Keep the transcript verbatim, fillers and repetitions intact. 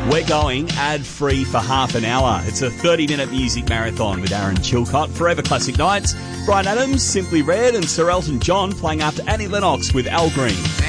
We're going ad-free for half an hour. It's a thirty-minute music marathon with Aaron Chilcott, Forever Classic Nights, Bryan Adams, Simply Red, and Sir Elton John playing after Annie Lennox with Al Green.